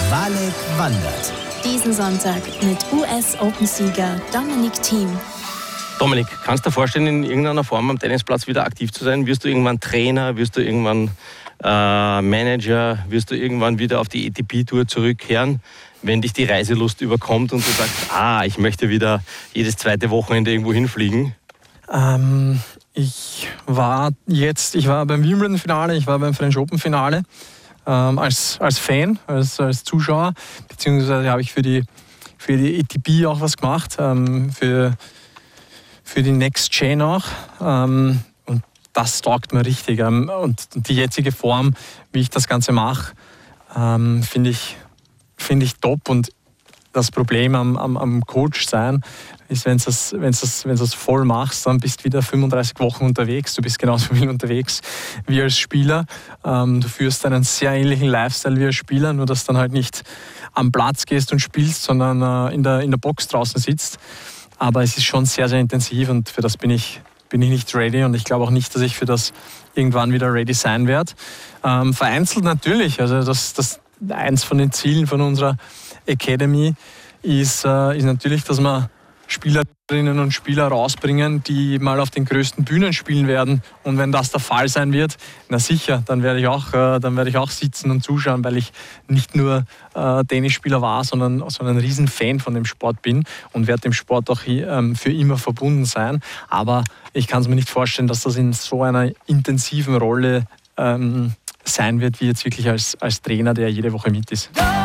Walek wandert. Diesen Sonntag mit US-Open-Sieger Dominic Thiem. Dominik, kannst du dir vorstellen, in irgendeiner Form am Tennisplatz wieder aktiv zu sein? Wirst du irgendwann Trainer, wirst du irgendwann Manager, wirst du irgendwann wieder auf die ATP-Tour zurückkehren, wenn dich die Reiselust überkommt und du sagst, ich möchte wieder jedes zweite Wochenende irgendwo hinfliegen? Ich war beim Wimbledon-Finale, ich war beim French Open-Finale als Fan, als Zuschauer, beziehungsweise habe ich für die ATP auch was gemacht, für die Next Gen auch. Und das taugt mir richtig. Und die jetzige Form, wie ich das Ganze mache, finde ich top. Und das Problem am Coach sein ist, wenn du das voll machst, dann bist du wieder 35 Wochen unterwegs. Du bist genauso viel unterwegs wie als Spieler. Du führst einen sehr ähnlichen Lifestyle wie als Spieler, nur dass du dann halt nicht am Platz gehst und spielst, sondern in der Box draußen sitzt. Aber es ist schon sehr, sehr intensiv und für das bin ich nicht ready und ich glaube auch nicht, dass ich für das irgendwann wieder ready sein werde. Vereinzelt natürlich, also das eins von den Zielen von unserer Academy ist natürlich, dass wir Spielerinnen und Spieler rausbringen, die mal auf den größten Bühnen spielen werden. Und wenn das der Fall sein wird, na sicher, dann werde ich auch sitzen und zuschauen, weil ich nicht nur Tennisspieler war, sondern ein Riesenfan von dem Sport bin und werde dem Sport auch für immer verbunden sein. Aber ich kann es mir nicht vorstellen, dass das in so einer intensiven Rolle sein wird, wie jetzt wirklich als Trainer, der jede Woche mit ist.